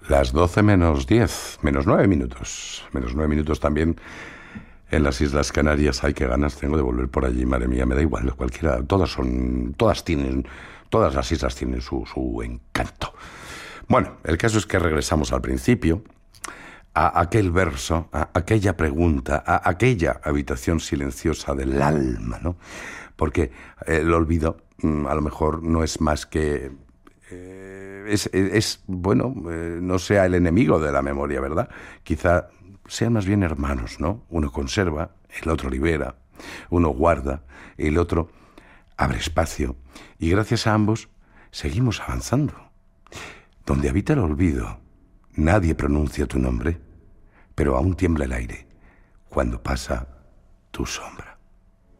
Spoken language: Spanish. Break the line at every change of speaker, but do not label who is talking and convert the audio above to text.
Las 12 menos 10, menos 9 minutos. Menos 9 minutos también en las Islas Canarias. Ay, qué ganas tengo de volver por allí, madre mía, me da igual, cualquiera. Todas las islas tienen su encanto. Bueno, el caso es que regresamos al principio, a aquel verso, a aquella pregunta, a aquella habitación silenciosa del alma, ¿no? Porque el olvido a lo mejor no es más que... no sea el enemigo de la memoria, ¿verdad? Quizá sean más bien hermanos, ¿no? Uno conserva, el otro libera, uno guarda, el otro abre espacio, y gracias a ambos seguimos avanzando. Donde habita el olvido, nadie pronuncia tu nombre, pero aún tiembla el aire cuando pasa tu sombra.